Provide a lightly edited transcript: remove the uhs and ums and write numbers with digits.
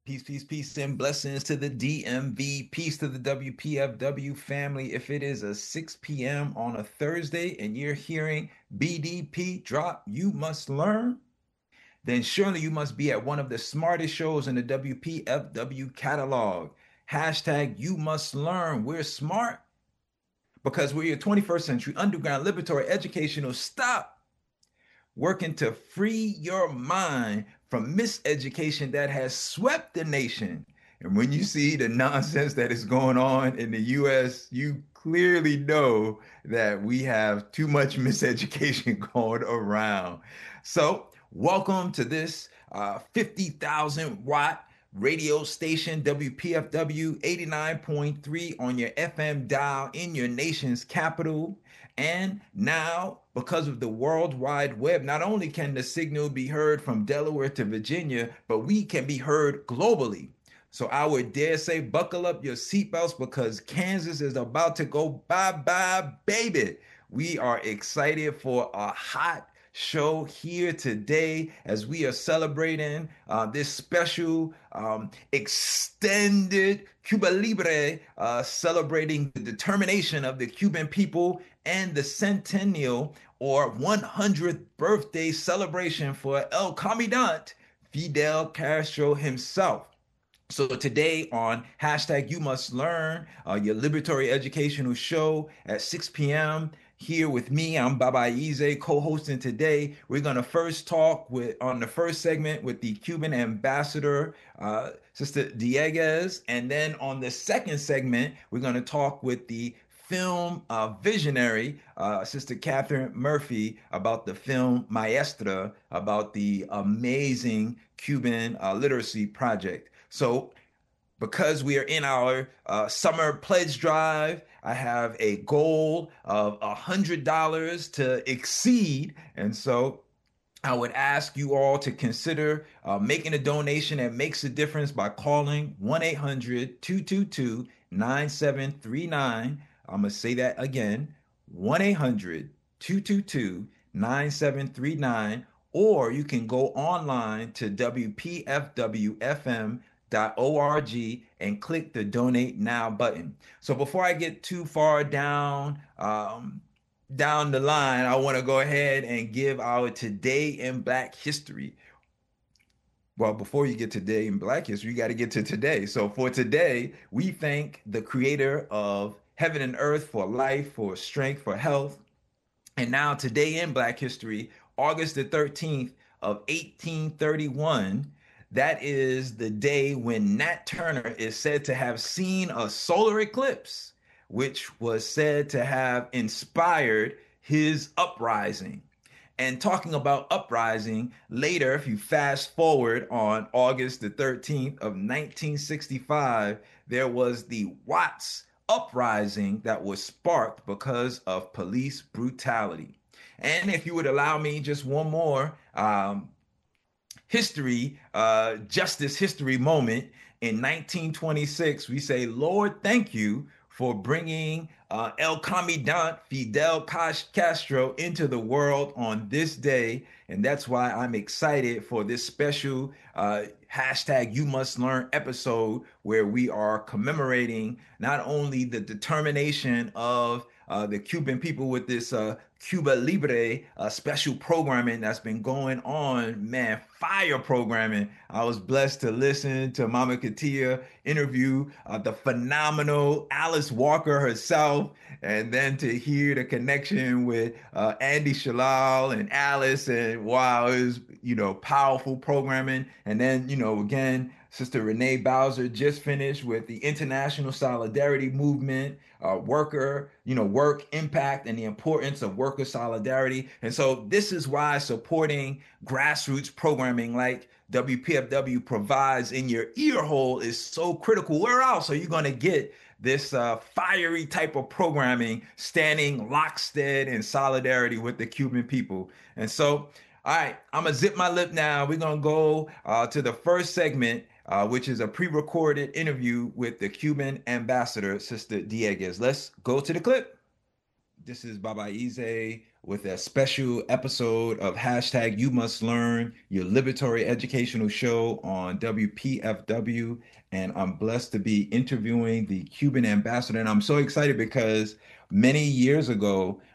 Peace, peace, peace, and blessings to the DMV. Peace to the WPFW family. If it is a 6 p.m. on a Thursday and you're hearing BDP drop, you must learn, then surely you must be at one of the smartest shows in the WPFW catalog. Hashtag you must learn. We're smart because we're your 21st century underground liberatory educational stop working to free your mind from miseducation that has swept the nation. And when you see the nonsense that is going on in the US, you clearly know that we have too much miseducation going around. So, welcome to this 50,000 watt radio station, WPFW 89.3 on your FM dial in your nation's capital. And now, because of the World Wide Web, not only can the signal be heard from Delaware to Virginia, but we can be heard globally. So I would dare say, buckle up your seatbelts because Kansas is about to go bye-bye, baby. We are excited for a hot show here today as we are celebrating this special extended Cuba Libre, celebrating the determination of the Cuban people and the centennial or 100th birthday celebration for El Comandante Fidel Castro himself. So today on hashtag You Must Learn, your liberatory educational show at 6 p.m. here with me. I'm Baba Ize, co-hosting today. We're going to first talk on the first segment with the Cuban ambassador, Sister Dieguez. And then on the second segment, we're going to talk with the film visionary, Sister Catherine Murphy, about the film Maestra, about the amazing Cuban literacy project. So because we are in our summer pledge drive, I have a goal of $100 to exceed. And so I would ask you all to consider making a donation that makes a difference by calling 1-800-222-9739. I'm going to say that again, 1-800-222-9739. Or you can go online to WPFWFM.org and click the donate now button. So before I get too far down the line, I want to go ahead and give our Today in Black History. Well, before you get to Today in Black History, you got to get to today. So for today, we thank the creator of heaven and earth for life, for strength, for health. And now today in Black History, August the 13th of 1831, that is the day when Nat Turner is said to have seen a solar eclipse, which was said to have inspired his uprising. And talking about uprising, later, if you fast forward on August the 13th of 1965, there was the Watts uprising that was sparked because of police brutality. And if you would allow me just one more justice history moment, in 1926, we say, Lord, thank you for bringing El Comandante Fidel Castro into the world on this day. And that's why I'm excited for this special hashtag You Must Learn episode where we are commemorating not only the determination of the Cuban people with this Cuba Libre special programming that's been going on, man, fire programming. I was blessed to listen to Mama Katia interview the phenomenal Alice Walker herself, and then to hear the connection with Andy Shalal and Alice, and wow, it was, powerful programming. And then, again, Sister Renee Bowser just finished with the International Solidarity Movement, work impact and the importance of worker solidarity. And so this is why supporting grassroots programming like WPFW provides in your ear hole is so critical. Where else are you going to get this fiery type of programming standing lockstead in solidarity with the Cuban people? And so, all right, I'm going to zip my lip now. We're going to go to the first segment, which is a pre-recorded interview with the Cuban ambassador, Sister Dieguez. Let's go to the clip. This is Baba Ize with a special episode of hashtag You Must Learn, your liberatory educational show on WPFW. And I'm blessed to be interviewing the Cuban ambassador. And I'm so excited because many years ago,